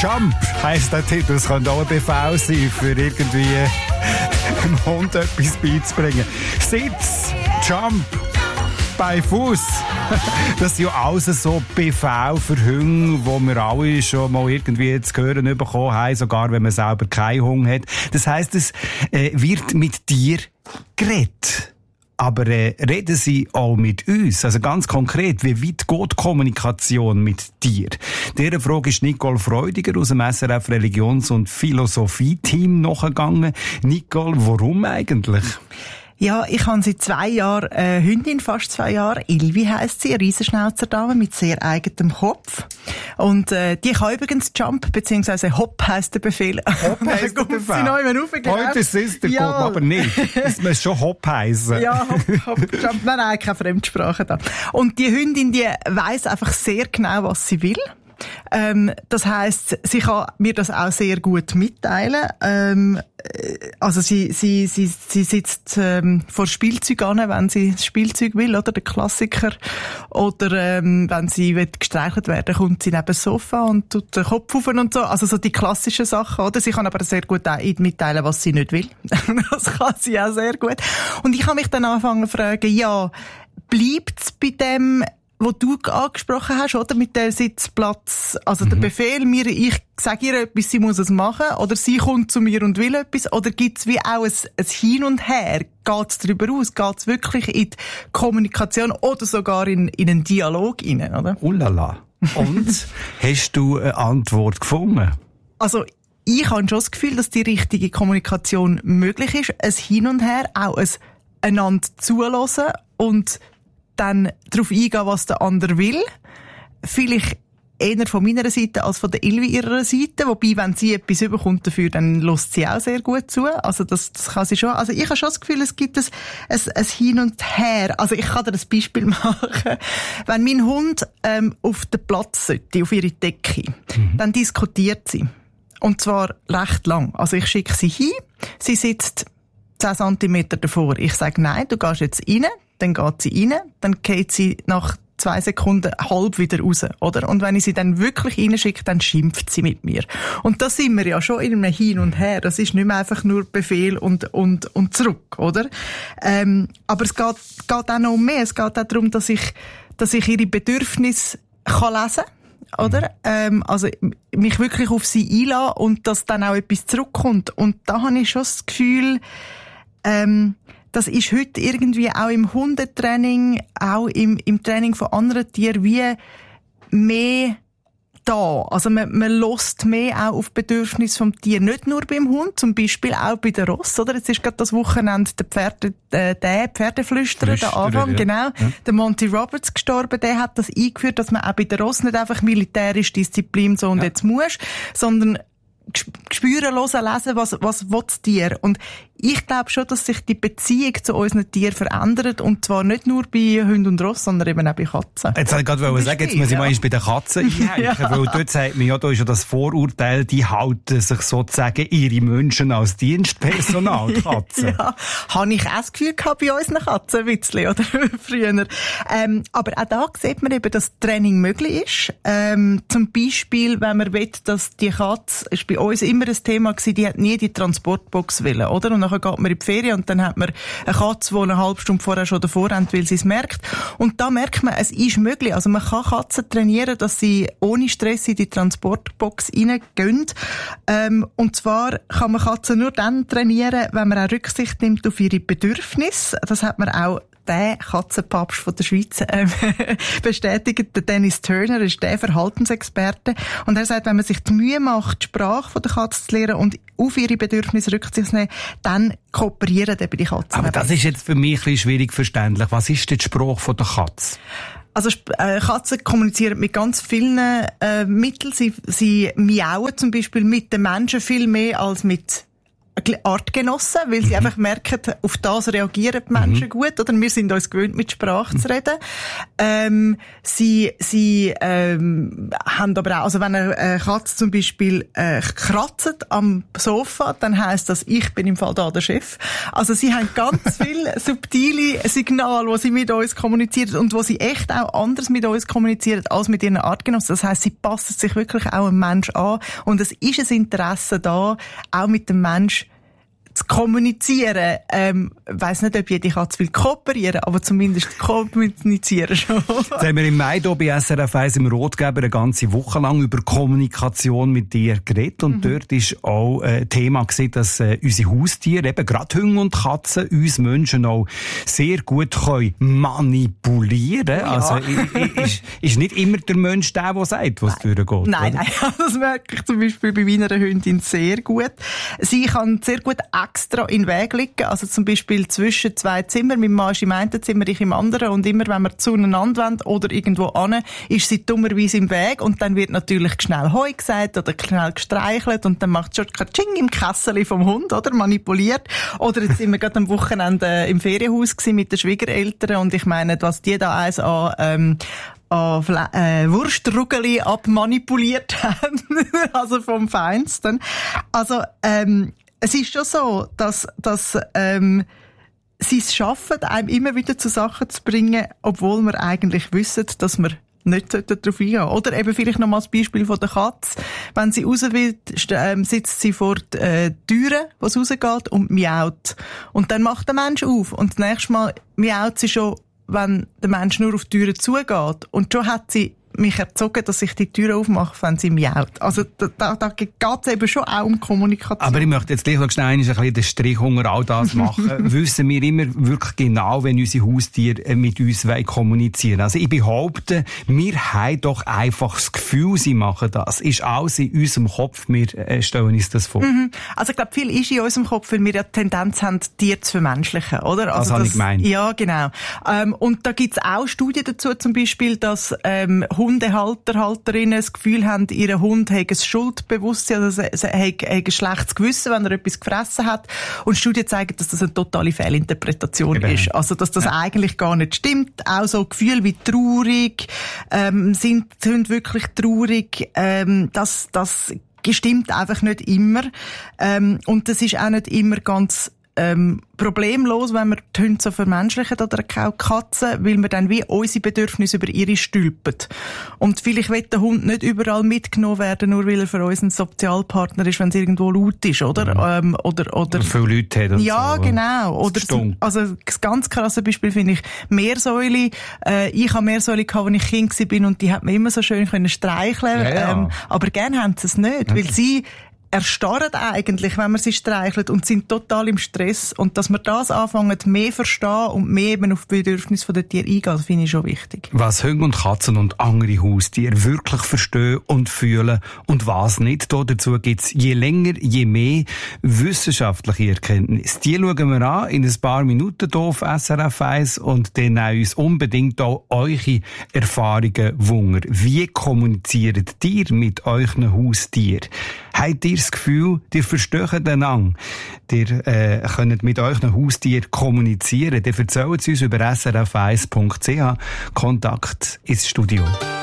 Jump heisst der Titel. Das könnte auch ein Befehl sein, für irgendwie dem Hund etwas beizubringen. Sitz, Jump, bei Fuß. Das sind ja alles so Befehle für Hunde, die wir alle schon mal irgendwie zu hören bekommen haben, sogar wenn man selber keinen Hund hat. Das heisst, es wird mit dir geredet. Aber reden sie auch mit uns? Also ganz konkret, wie weit geht die Kommunikation mit dir? Dieser Frage ist Nicole Freudiger aus dem SRF Religions- und Philosophie-Team nachgegangen. Nicole, warum eigentlich? Ja, ich habe seit 2 Jahren eine Hündin, fast 2 Jahre. Ilvi heisst sie, eine Riesenschnauzerdame mit sehr eigenem Kopf. Und die kann übrigens Jump, beziehungsweise Hop heisst der Befehl. Hop heisst der Befehl. Heute ist es der Kopf, aber nicht. Es muss schon Hop heissen. Ja, Hop, Jump. Nein, keine Fremdsprache da. Und die Hündin, die weiss einfach sehr genau, was sie will. Das heisst, sie kann mir das auch sehr gut mitteilen. Also sie sitzt vor Spielzeug an, wenn sie das Spielzeug will, oder der Klassiker. Oder wenn sie gestreichelt werden, kommt sie neben das Sofa und tut den Kopf auf und so. Also so die klassischen Sachen, oder? Sie kann aber sehr gut auch mitteilen, was sie nicht will. Das kann sie auch sehr gut. Und ich habe mich dann angefangen zu fragen, ja, bleibt's bei dem, wo du angesprochen hast, oder? Mit dem Sitzplatz. Also der Befehl, ich sage ihr etwas, sie muss es machen, oder sie kommt zu mir und will etwas, oder gibt's wie auch ein Hin und Her? Geht's darüber aus? Geht's wirklich in die Kommunikation oder sogar in einen Dialog rein, oder? Ulala. Und hast du eine Antwort gefunden? Also, ich habe schon das Gefühl, dass die richtige Kommunikation möglich ist. Ein Hin und Her, auch ein einander zuhören und dann darauf eingehen, was der andere will. Vielleicht eher von meiner Seite als von der Ilvi ihrer Seite. Wobei, wenn sie etwas überkommt dafür, dann lässt sie auch sehr gut zu. Also das kann sie schon. Also ich habe schon das Gefühl, es gibt ein Hin und Her. Also ich kann dir ein Beispiel machen. Wenn mein Hund auf den Platz sollte, auf ihre Decke, dann diskutiert sie. Und zwar recht lang. Also ich schicke sie hin, sie sitzt 10 Zentimeter davor. Ich sage, nein, du gehst jetzt rein. Dann geht sie rein, dann geht sie nach 2 Sekunden halb wieder raus, oder? Und wenn ich sie dann wirklich reinschicke, dann schimpft sie mit mir. Und da sind wir ja schon in einem Hin und Her. Das ist nicht mehr einfach nur Befehl und zurück, oder? Aber es geht auch noch um mehr. Es geht auch darum, dass ich ihre Bedürfnisse kann lesen kann. Oder? Also, mich wirklich auf sie einlassen und dass dann auch etwas zurückkommt. Und da habe ich schon das Gefühl, das ist heute irgendwie auch im Hundetraining, auch im Training von anderen Tieren wie mehr da. Also man hört mehr auch auf Bedürfnisse vom Tier. Nicht nur beim Hund, zum Beispiel auch bei den Ross, oder? Jetzt ist gerade das Wochenende der Pferdeflüsterer, der Anfang, ja. Genau. Ja. Der Monty Roberts gestorben, der hat das eingeführt, dass man auch bei den Ross nicht einfach militärisch Disziplin so und jetzt muss, sondern spüren, hören, lesen, was will das Tier. Und ich glaube schon, dass sich die Beziehung zu unseren Tieren verändert. Und zwar nicht nur bei Hunden und Ross, sondern eben auch bei Katzen. Jetzt wollte ich gerade sagen, jetzt muss ich mal bei den Katzen einhängen. Ja. Weil dort sagt man ja, da ist ja das Vorurteil, die halten sich sozusagen ihre Menschen als Dienstpersonal, die Katzen. Ja, habe ich auch das Gefühl gehabt bei unseren Katzen ein bisschen, oder? Früher. Aber auch da sieht man eben, dass Training möglich ist. Zum Beispiel, wenn man will, dass die Katze, ist bei uns immer ein Thema gewesen, die hat nie die Transportbox wollen, oder? Und nachher geht man in die Ferien und dann hat man eine Katze, die eine halbe Stunde vorher schon davor rennt, weil sie es merkt. Und da merkt man, es ist möglich. Also man kann Katzen trainieren, dass sie ohne Stress in die Transportbox reingehen. Und zwar kann man Katzen nur dann trainieren, wenn man auch Rücksicht nimmt auf ihre Bedürfnisse. Das hat man auch der Katzenpapst von der Schweiz bestätigt. Der Dennis Turner ist der Verhaltensexperte. Und er sagt, wenn man sich die Mühe macht, die Sprache von der Katze zu lernen und auf ihre Bedürfnisse Rücksicht zu nehmen, dann kooperieren eben die Katzen. Aber das ist jetzt für mich ein bisschen schwierig verständlich. Was ist denn die Sprache von der Katze? Also Katzen kommunizieren mit ganz vielen Mitteln. Sie miauen zum Beispiel mit den Menschen viel mehr als mit Artgenossen, weil sie einfach merken, auf das reagieren die Menschen gut, oder? Wir sind uns gewöhnt, mit Sprache zu reden. Sie haben aber auch, also wenn eine Katze zum Beispiel kratzt am Sofa, dann heisst das, ich bin im Fall da der Chef. Also sie haben ganz viele subtile Signale, die sie mit uns kommunizieren und wo sie echt auch anders mit uns kommunizieren als mit ihren Artgenossen. Das heisst, sie passen sich wirklich auch einem Mensch an und es ist ein Interesse da, auch mit dem Mensch zu kommunizieren. Weiss nicht, ob jede Katze will kooperieren, aber zumindest kommunizieren schon. Jetzt haben wir im Mai hier bei SRF 1 im Rotgeber eine ganze Woche lang über Kommunikation mit dir geredet und dort ist auch ein Thema gewesen, dass unsere Haustiere, eben gerade Hunde und Katzen, uns Menschen auch sehr gut können manipulieren können. Ja. Also ist nicht immer der Mensch der sagt, was durchgeht. Nein, das merke ich zum Beispiel bei meiner Hündin sehr gut. Sie kann sehr gut extra in den Weg liegen, also zum Beispiel zwischen zwei Zimmern. Mein Mann ist im einen Zimmer, ich im anderen und immer, wenn wir zueinander wollen oder irgendwo an, ist sie dummerweise im Weg und dann wird natürlich schnell Heu gesagt oder schnell gestreichelt und dann macht schon Katsching im Kessel vom Hund, oder? Manipuliert. Oder jetzt sind wir gerade am Wochenende im Ferienhaus gewesen mit den Schwiegereltern und ich meine, was die da eins an Wurstruggeli abmanipuliert haben, also vom Feinsten. Also, es ist schon so, dass sie es schaffen, einem immer wieder zu Sachen zu bringen, obwohl wir eigentlich wissen, dass wir nicht darauf eingehen. Oder eben vielleicht noch mal das Beispiel von der Katze. Wenn sie raus will, sitzt sie vor der Türe, wo es rausgeht, und miaut. Und dann macht der Mensch auf. Und das nächste Mal miaut sie schon, wenn der Mensch nur auf die Türe zugeht. Und schon hat sie mich erzogen, dass ich die Tür aufmache, wenn sie miaut. Also da geht es eben schon auch um Kommunikation. Aber ich möchte jetzt gleich noch schnell ein bisschen den Strich unter all das machen. Wissen wir immer wirklich genau, wenn unsere Haustiere mit uns kommunizieren. Also ich behaupte, wir haben doch einfach das Gefühl, sie machen das. Ist alles in unserem Kopf, wir stellen uns das vor. Also ich glaube, viel ist in unserem Kopf, weil wir ja die Tendenz haben, Tiere zu vermenschlichen, oder? Also das habe ich gemeint. Ja, genau. Und da gibt es auch Studien dazu, zum Beispiel, dass Hundehalter, Halterinnen das Gefühl haben, ihr Hund hat ein Schuldbewusstsein, also er hat ein schlechtes Gewissen, wenn er etwas gefressen hat. Und Studien zeigen, dass das eine totale Fehlinterpretation ist. Also, dass das eigentlich gar nicht stimmt. Auch so Gefühle wie traurig, sind die Hunde wirklich traurig, das stimmt einfach nicht immer. Und das ist auch nicht immer ganz problemlos, wenn wir die Hunde so vermenschlichen oder auch Katzen, weil wir dann wie unsere Bedürfnisse über ihre stülpen. Und vielleicht will der Hund nicht überall mitgenommen werden, nur weil er für uns ein Sozialpartner ist, wenn es irgendwo laut ist, oder? Oder viele Leute haben ja, so, genau. Oder also das ganz krasse Beispiel finde ich Meersäule. Ich habe Meersäule gehabt, als ich Kind war und die hat mir immer so schön streicheln können. Aber gerne haben sie es nicht, weil sie erstarren eigentlich, wenn man sie streichelt und sind total im Stress. Und dass wir das anfangen, mehr verstehen und mehr eben auf die Bedürfnisse der Tiere eingehen, finde ich schon wichtig. Was Hunde und Katzen und andere Haustiere wirklich verstehen und fühlen und was nicht. Dazu gibt es je länger, je mehr wissenschaftliche Erkenntnisse. Die schauen wir an in ein paar Minuten hier auf SRF 1 und dann uns unbedingt auch eure Erfahrungen wundern. Wie kommuniziert ihr mit euren Haustieren? Habt ihr das Gefühl, ihr versteht einander? Ihr könnt mit euren Haustieren kommunizieren? Dann erzählt es uns über srf1.ch. Kontakt ins Studio.